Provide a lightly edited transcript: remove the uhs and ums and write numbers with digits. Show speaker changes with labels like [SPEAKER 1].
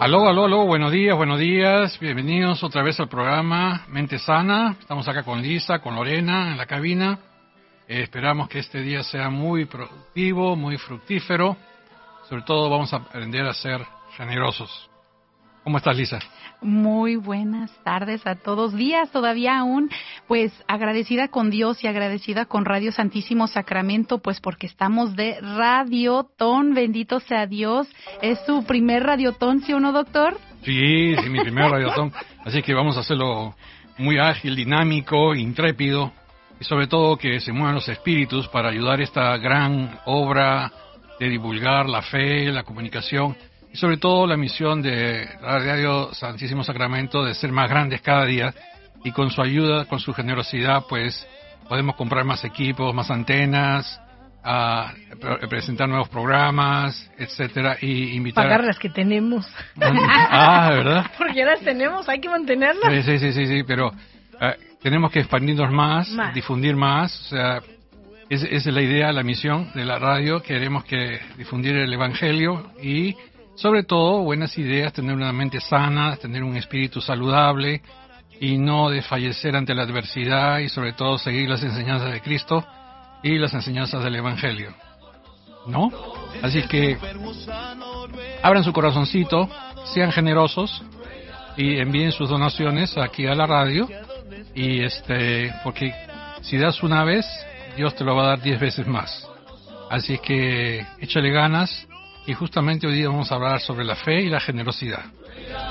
[SPEAKER 1] Aló, aló, aló, buenos días, bienvenidos otra vez al programa Mente Sana. Estamos acá con Lisa, con Lorena en la cabina. Esperamos que este día sea muy productivo, muy fructífero. Sobre todo vamos a aprender a ser generosos. ¿Cómo estás, Lisa?
[SPEAKER 2] Muy buenas tardes a todos, días todavía aún, pues agradecida con Dios y agradecida con Radio Santísimo Sacramento, pues porque estamos de radiotón, bendito sea Dios. ¿Es su primer radiotón, sí o no, doctor?
[SPEAKER 1] Sí, mi primer radiotón, así que vamos a hacerlo muy ágil, dinámico, intrépido, y sobre todo que se muevan los espíritus para ayudar a esta gran obra de divulgar la fe, la comunicación, y sobre todo la misión de Radio Santísimo Sacramento de ser más grandes cada día, y con su ayuda, con su generosidad, pues podemos comprar más equipos, más antenas, presentar nuevos programas, etcétera, y invitar
[SPEAKER 3] pagar las que tenemos.
[SPEAKER 1] ¿Verdad?
[SPEAKER 3] Porque ya las tenemos, hay que mantenerlas.
[SPEAKER 1] Sí, pero tenemos que expandirnos más, difundir más, o sea, esa es la idea, la misión de la radio. Queremos que difundir el Evangelio y sobre todo buenas ideas, tener una mente sana, tener un espíritu saludable y no desfallecer ante la adversidad, y sobre todo seguir las enseñanzas de Cristo y las enseñanzas del Evangelio, ¿no? Así que abran su corazoncito, sean generosos y envíen sus donaciones aquí a la radio, y porque si das una vez, Dios te lo va a dar 10 veces más. Así que échale ganas, y justamente hoy día vamos a hablar sobre la fe y la generosidad.